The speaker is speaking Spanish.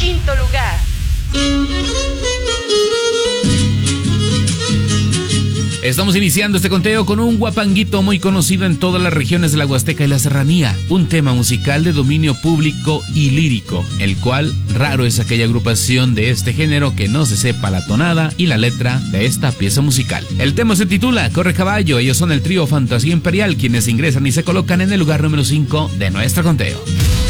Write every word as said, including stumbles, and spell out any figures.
quinto lugar. Estamos iniciando este conteo con un guapanguito muy conocido en todas las regiones de la Huasteca y la Serranía, un tema musical de dominio público y lírico, el cual raro es aquella agrupación de este género que no se sepa la tonada y la letra de esta pieza musical. El tema se titula Corre Caballo, ellos son el trío Fantasía Imperial, quienes ingresan y se colocan en el lugar número cinco de nuestro conteo.